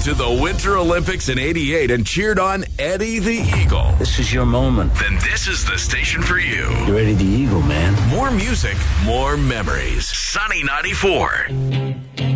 to the Winter Olympics in '88 and cheered on Eddie the Eagle, This is your moment. then this is the station for you. You're Eddie the Eagle, man. More music, more memories. Sunny 94.